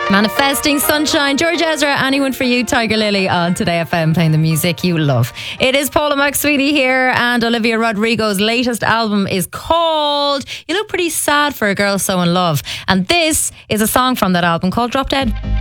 Manifesting Sunshine, George Ezra, anyone for you, Tiger Lily on Today FM, playing the music you love. It is Paula McSweeney here, and Olivia Rodrigo's latest album is called You Look Pretty Sad for a Girl So in Love, and this is a song from that album called Drop Dead.